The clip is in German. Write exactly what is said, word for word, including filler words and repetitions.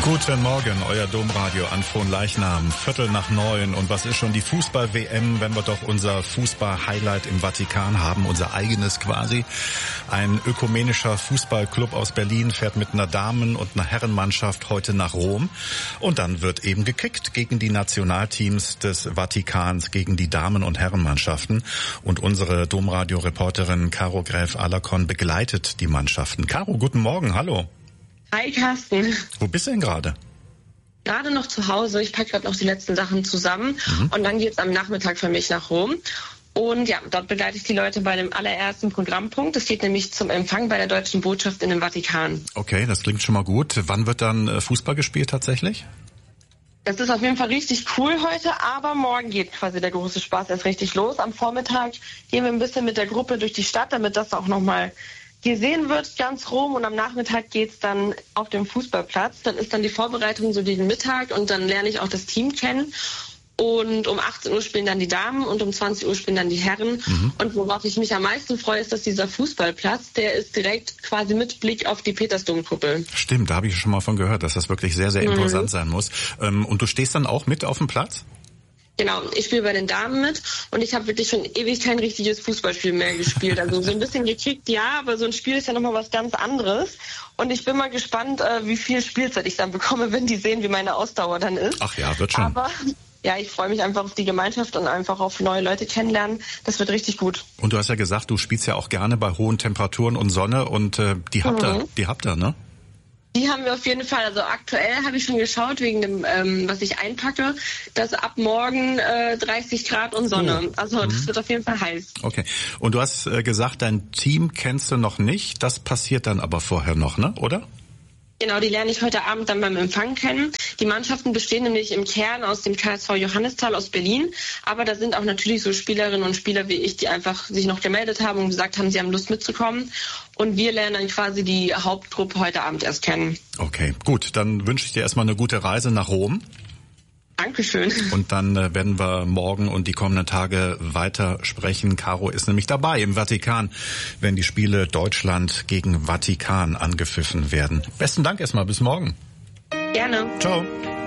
Guten Morgen, euer Domradio an Fronleichnam, Viertel nach neun. Und was ist schon die Fußball-W M, wenn wir doch unser Fußball-Highlight im Vatikan haben, unser eigenes quasi. Ein ökumenischer Fußballclub aus Berlin fährt mit einer Damen- und einer Herrenmannschaft heute nach Rom. Und dann wird eben gekickt gegen die Nationalteams des Vatikans, gegen die Damen- und Herrenmannschaften. Und unsere Domradio-Reporterin Caro Gräf-Alarcon begleitet die Mannschaften. Caro, guten Morgen, hallo. Hi Carsten. Wo bist du denn gerade? Gerade noch zu Hause. Ich packe gerade noch die letzten Sachen zusammen mhm. und dann geht's am Nachmittag für mich nach Rom. Und ja, dort begleite ich die Leute bei dem allerersten Programmpunkt. Es geht nämlich zum Empfang bei der Deutschen Botschaft in dem Vatikan. Okay, das klingt schon mal gut. Wann wird dann Fußball gespielt tatsächlich? Das ist auf jeden Fall richtig cool heute, aber morgen geht quasi der große Spaß erst richtig los. Am Vormittag gehen wir ein bisschen mit der Gruppe durch die Stadt, damit das auch nochmal gesehen wird, ganz Rom, und am Nachmittag geht's dann auf dem Fußballplatz. Dann ist dann die Vorbereitung so gegen Mittag und dann lerne ich auch das Team kennen. Und um achtzehn Uhr spielen dann die Damen und um zwanzig Uhr spielen dann die Herren. Mhm. Und worauf ich mich am meisten freue, ist, dass dieser Fußballplatz, der ist direkt quasi mit Blick auf die Petersdomkuppel. Stimmt, da habe ich schon mal von gehört, dass das wirklich sehr, sehr imposant mhm. sein muss. Und du stehst dann auch mit auf dem Platz? Genau, ich spiele bei den Damen mit und ich habe wirklich schon ewig kein richtiges Fußballspiel mehr gespielt. Also so ein bisschen gekickt, ja, aber so ein Spiel ist ja nochmal was ganz anderes. Und ich bin mal gespannt, wie viel Spielzeit ich dann bekomme, wenn die sehen, wie meine Ausdauer dann ist. Ach ja, wird schon. Aber ja, ich freue mich einfach auf die Gemeinschaft und einfach auf neue Leute kennenlernen. Das wird richtig gut. Und du hast ja gesagt, du spielst ja auch gerne bei hohen Temperaturen und Sonne und äh, die habt ihr, mhm. die habt ihr, ne? Die haben wir auf jeden Fall. Also aktuell habe ich schon geschaut, wegen dem, ähm, was ich einpacke, dass ab morgen äh, dreißig Grad und Sonne. Oh. Also das mhm. wird auf jeden Fall heiß. Okay. Und du hast äh, gesagt, dein Team kennst du noch nicht. Das passiert dann aber vorher noch, ne? Oder? Genau, die lerne ich heute Abend dann beim Empfang kennen. Die Mannschaften bestehen nämlich im Kern aus dem K S V Johannisthal aus Berlin. Aber da sind auch natürlich so Spielerinnen und Spieler wie ich, die einfach sich noch gemeldet haben und gesagt haben, sie haben Lust mitzukommen. Und wir lernen dann quasi die Hauptgruppe heute Abend erst kennen. Okay, gut. Dann wünsche ich dir erstmal eine gute Reise nach Rom. Dankeschön. Und dann äh, werden wir morgen und die kommenden Tage weiter sprechen. Caro ist nämlich dabei im Vatikan, wenn die Spiele Deutschland gegen Vatikan angepfiffen werden. Besten Dank erstmal. Bis morgen. Gerne. Ciao.